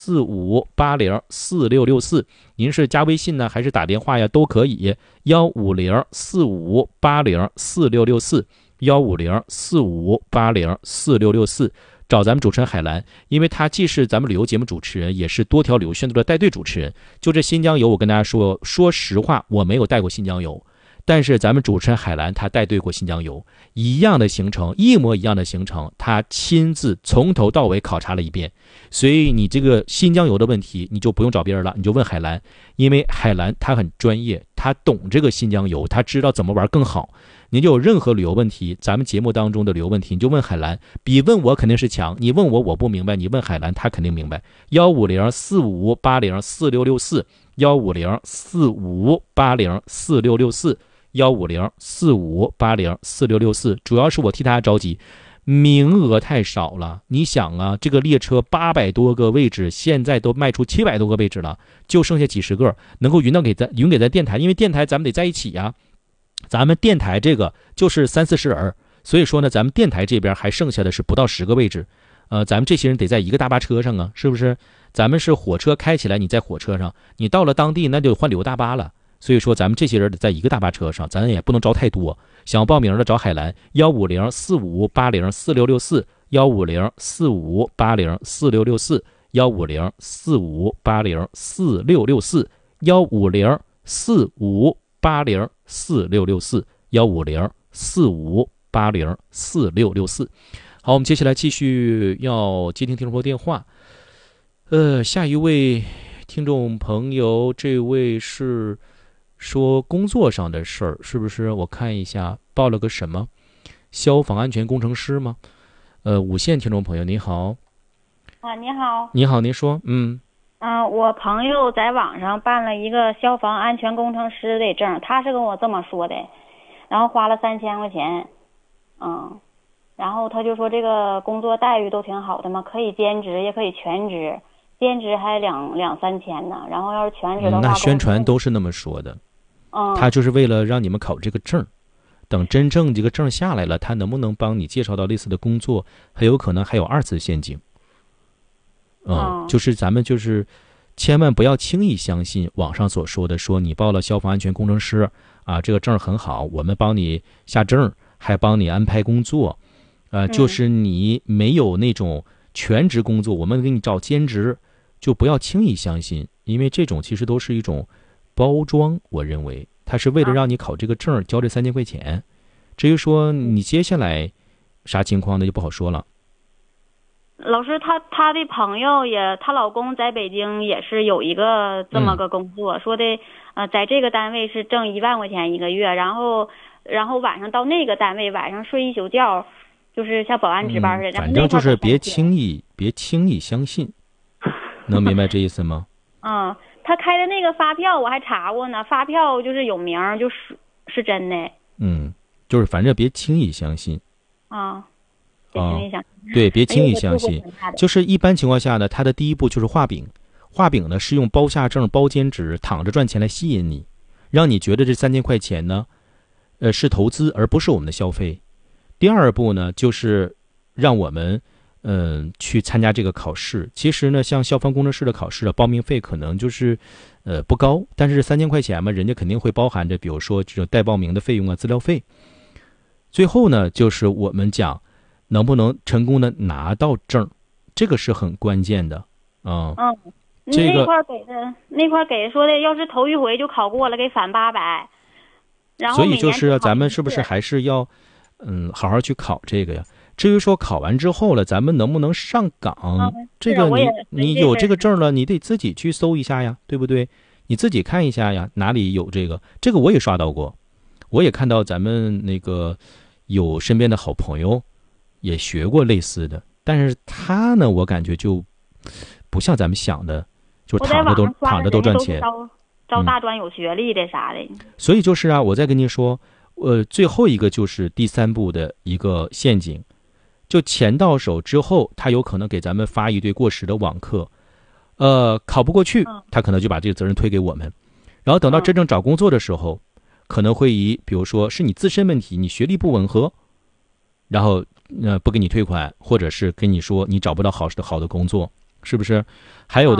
15045804664，您是加微信呢还是打电话呀都可以，15045804664，15045804664，找咱们主持人海兰，因为他既是咱们旅游节目主持人，也是多条旅游宣传的带队主持人。就这新疆游，我跟大家说，说实话，我没有带过新疆游，但是咱们主持人海兰他带队过新疆游，一样的行程，一模一样的行程，他亲自从头到尾考察了一遍。所以你这个新疆游的问题，你就不用找别人了，你就问海兰，因为海兰他很专业，他懂这个新疆游，他知道怎么玩更好。您就有任何旅游问题，咱们节目当中的旅游问题，你就问海兰，比问我肯定是强。你问我不明白，你问海兰他肯定明白。15045804664，15045804664，15045804664，主要是我替大家着急，名额太少了。你想啊，这个列车800多个位置，现在都卖出700多个位置了，就剩下几十个能够匀给咱电台，因为电台咱们得在一起呀。咱们电台这个就是30-40人，所以说呢，咱们电台这边还剩下的是不到10个位置。咱们这些人得在一个大巴车上啊，是不是？咱们是火车开起来，你在火车上，你到了当地那就换旅游大巴了。所以说咱们这些人得在一个大巴车上，咱也不能招太多。想要报名的找海兰，15045804664，15045804664，15045804664。好，我们接下来继续要接听听众朋友电话。下一位听众朋友，这位是说工作上的事儿，是不是？我看一下报了个什么，消防安全工程师吗？5线听众朋友你好。 你好。 你好，您说。 我朋友在网上办了一个消防安全工程师的证，他是跟我这么说的，然后花了3000块钱。然后他就说这个工作待遇都挺好的嘛，可以兼职也可以全职，兼职还2-3千呢，然后要是全职的话， 那宣传都是那么说的。他就是为了让你们考这个证，等真正这个证下来了，他能不能帮你介绍到类似的工作，很有可能还有2次陷阱。就是咱们就是千万不要轻易相信网上所说的，说你报了消防安全工程师啊，这个证很好，我们帮你下证，还帮你安排工作。就是你没有那种全职工作，我们给你找兼职，就不要轻易相信，因为这种其实都是一种包装。我认为他是为了让你考这个证，交这3000块钱。至于说你接下来啥情况，那就不好说了。 老师，她的朋友也，她老公在北京也是有一个这么个工作，说的在这个单位是挣1万块钱一个月，然后晚上到那个单位晚上睡一宿觉，就是像保安值班似的。 反正就是别轻易相信，能明白这意思吗？ 他开的那个发票我还查过呢，发票就是有名，就是真的。 就是反正别轻易相信。 别轻易相信。 对，别轻易相信。就是一般情况下呢，他的第一步就是画饼。画饼呢是用包下证、包兼职、躺着赚钱来吸引你，让你觉得这3000块钱呢，是投资而不是我们的消费。第二步呢，就是让我们去参加这个考试。其实呢，像消防工程师的考试的报名费可能就是不高，但是3000块钱嘛，人家肯定会包含着，比如说这种带报名的费用啊、资料费。最后呢，就是我们讲能不能成功的拿到证，这个是很关键的。这个那块给说的，要是头一回就考过了，给返800。然后所以就是咱们是不是还是要好好去考这个呀？至于说考完之后了，咱们能不能上岗，这个你有这个证了，你得自己去搜一下呀，对不对？你自己看一下呀，哪里有这个我也刷到过，我也看到咱们那个有身边的好朋友也学过类似的，但是他呢，我感觉就不像咱们想的，就是躺着都赚钱， 招大专有学历的啥的。 所以就是啊，我再跟您说，最后一个就是第3步的一个陷阱，就钱到手之后，他有可能给咱们发一堆过时的网课，考不过去，他可能就把这个责任推给我们，然后等到真正找工作的时候，可能会比如说是你自身问题，你学历不吻合，然后不给你退款，或者是跟你说你找不到好的工作， 是不是？还有的。